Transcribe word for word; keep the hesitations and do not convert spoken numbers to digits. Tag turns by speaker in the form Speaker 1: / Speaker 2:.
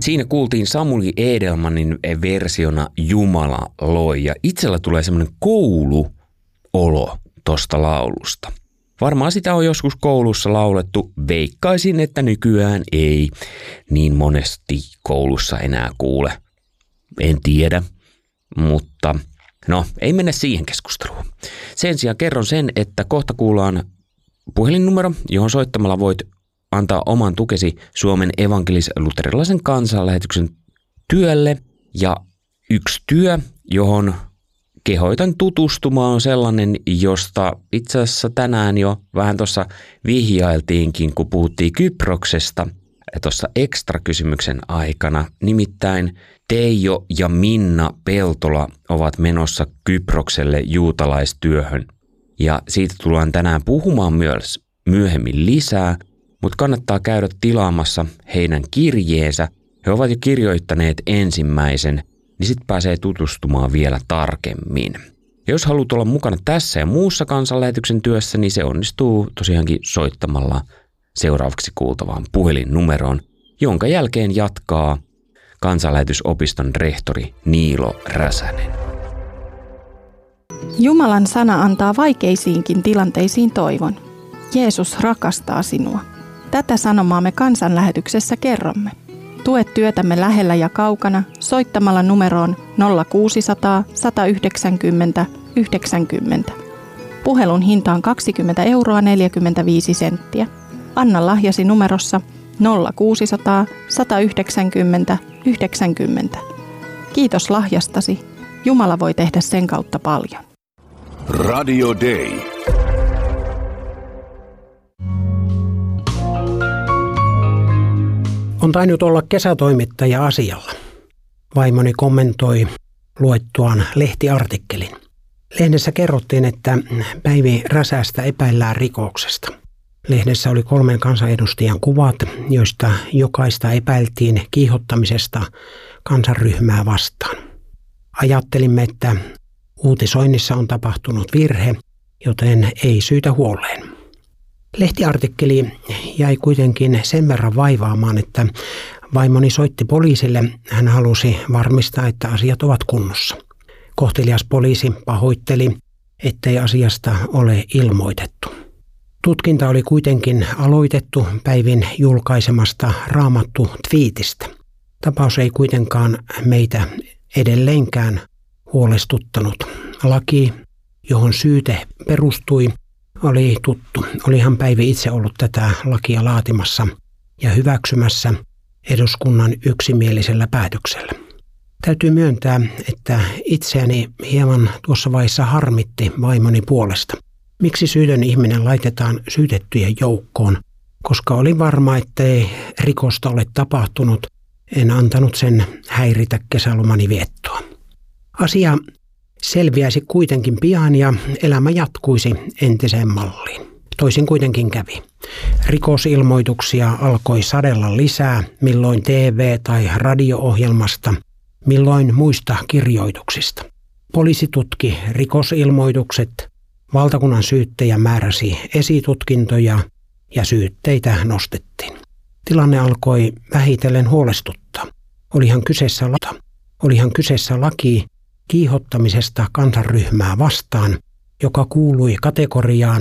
Speaker 1: Siinä kuultiin Samuli Edelmanin versiona Jumala loi ja itsellä tulee semmoinen kouluolo tosta laulusta. Varmaan sitä on joskus koulussa laulettu, veikkaisin, että nykyään ei niin monesti koulussa enää kuule. En tiedä, mutta no ei mennä siihen keskusteluun. Sen sijaan kerron sen, että kohta kuullaan puhelinnumero, johon soittamalla voit antaa oman tukesi Suomen evankelis-luterilaisen kansanlähetyksen työlle. Ja yksi työ, johon kehoitan tutustumaan, on sellainen, josta itse asiassa tänään jo vähän tuossa vihjailtiinkin, kun puhuttiin Kyproksesta tuossa ekstra-kysymyksen aikana. Nimittäin Teijo ja Minna Peltola ovat menossa Kyprokselle juutalaistyöhön. Ja siitä tullaan tänään puhumaan myös myöhemmin lisää, mutta kannattaa käydä tilaamassa heidän kirjeensä. He ovat jo kirjoittaneet ensimmäisen, niin sitten pääsee tutustumaan vielä tarkemmin. Ja jos haluat olla mukana tässä ja muussa kansanlähetyksen työssä, niin se onnistuu tosiaankin soittamalla seuraavaksi kuultavaan puhelinnumeroon, jonka jälkeen jatkaa kansanlähetysopiston rehtori Niilo Räsänen.
Speaker 2: Jumalan sana antaa vaikeisiinkin tilanteisiin toivon. Jeesus rakastaa sinua. Tätä sanomaa me kansanlähetyksessä kerromme. Tue työtämme lähellä ja kaukana soittamalla numeroon nolla kuusisataa, sata yhdeksänkymmentä, yhdeksänkymmentä. Puhelun hinta on kaksikymmentä euroa neljäkymmentäviisi senttiä. Anna lahjasi numerossa nolla kuusisataa, sata yhdeksänkymmentä, yhdeksänkymmentä. Kiitos lahjastasi. Jumala voi tehdä sen kautta paljon.
Speaker 3: Radio Day.
Speaker 4: On tainnut olla kesätoimittaja asialla. Vaimoni kommentoi luettuaan lehtiartikkelin. Lehdessä kerrottiin, että Päivi Räsästä epäillään rikoksesta. Lehdessä oli kolmen kansanedustajan kuvat, joista jokaista epäiltiin kiihottamisesta kansanryhmää vastaan. Ajattelimme, että uutisoinnissa on tapahtunut virhe, joten ei syytä huoleen. Lehtiartikkeli jäi kuitenkin sen verran vaivaamaan, että vaimoni soitti poliisille. Hän halusi varmistaa, että asiat ovat kunnossa. Kohtelias poliisi pahoitteli, ettei asiasta ole ilmoitettu. Tutkinta oli kuitenkin aloitettu Päivin julkaisemasta Raamattu-twiitistä. Tapaus ei kuitenkaan meitä edelleenkään huolestuttanut. Laki, johon syyte perustui, oli tuttu. Olihan Päivi itse ollut tätä lakia laatimassa ja hyväksymässä eduskunnan yksimielisellä päätöksellä. Täytyy myöntää, että itseäni hieman tuossa vaiheessa harmitti vaimoni puolesta. Miksi syytön ihminen laitetaan syytettyjen joukkoon? Koska oli varma, ettei rikosta ole tapahtunut, en antanut sen häiritä kesälomani viettoa. Asia selviäisi kuitenkin pian ja elämä jatkuisi entiseen malliin. Toisin kuitenkin kävi. Rikosilmoituksia alkoi sadella lisää, milloin T V- tai radio-ohjelmasta, milloin muista kirjoituksista. Poliisi tutki rikosilmoitukset, valtakunnan syyttäjä määräsi esitutkintoja ja syytteitä nostettiin. Tilanne alkoi vähitellen huolestuttaa. Olihan kyseessä, la- Olihan kyseessä laki kiihottamisesta kansanryhmää vastaan, joka kuului kategoriaan,